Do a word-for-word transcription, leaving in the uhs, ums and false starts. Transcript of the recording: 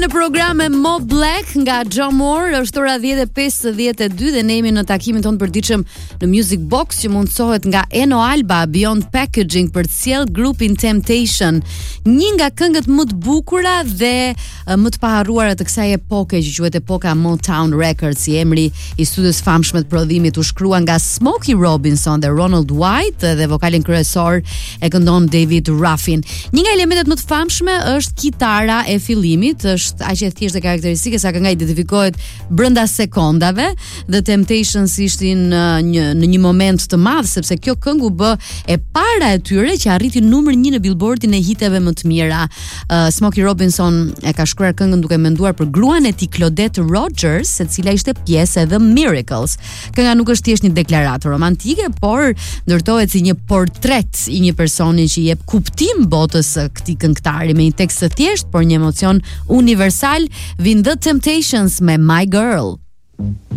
në program me Mo Black nga John Moore. Është ora dhjetë e pesëdhjetë e dy dhe ne jemi në takimin tonë përditshëm në Music Box që mundsohet nga Eno Alba, Beyond Packaging për të sjell grupin Temptation, një nga këngët më të bukura dhe më të paharruara të kësaj epoke që quhet epoka Motown Records, si emri i studios famshme të prodhimit u shkrua nga Smokey Robinson dhe Ronald White dhe vokalin kryesor e këndon David Ruffin. Një nga elementet më të famshme është kitara e fillimit, është aq e thjeshtë dhe karakteristike sa kënga identifikohet brenda sekondave. The Temptations ishin në një në një moment të madh sepse kjo këngë u bë e para e tyre që arriti numër një në Billboardin e hiteve më të mira. Uh, Smokey Robinson e ka shkruar këngën duke menduar për gruan e tij Claudette Rogers, e cila ishte pjesë e The Miracles. Kënga nuk është thjesht një deklaratë romantike, por ndërtohet si një portret i një personi që jep kuptim botës së këtij këngëtari me një tekst të thjeshtë por një emocion universal. Vin The Temptations me My Girl.